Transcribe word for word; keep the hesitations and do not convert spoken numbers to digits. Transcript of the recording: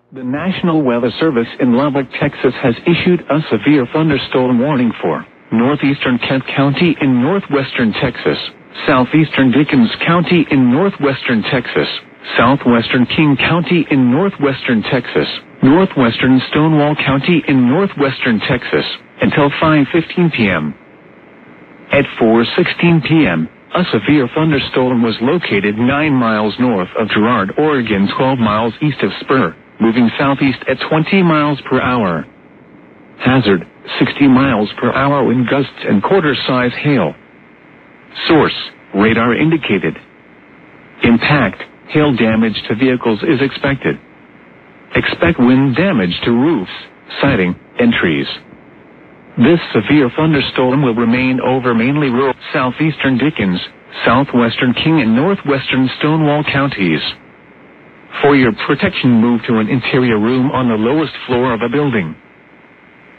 The National Weather Service in Lubbock, Texas has issued a severe thunderstorm warning for northeastern Kent County in northwestern Texas, southeastern Dickens County in northwestern Texas, southwestern King County in northwestern Texas, northwestern Stonewall County in northwestern Texas, until five fifteen p.m. At four sixteen p.m., a severe thunderstorm was located nine miles north of Girard, Oregon, twelve miles east of Spur, moving southeast at twenty miles per hour. Hazard, sixty miles per hour wind gusts and quarter-size hail. Source, radar indicated. Impact, hail damage to vehicles is expected. Expect wind damage to roofs, siding, and trees. This severe thunderstorm will remain over mainly rural southeastern Dickens, southwestern King, and northwestern Stonewall counties. For your protection, move to an interior room on the lowest floor of a building.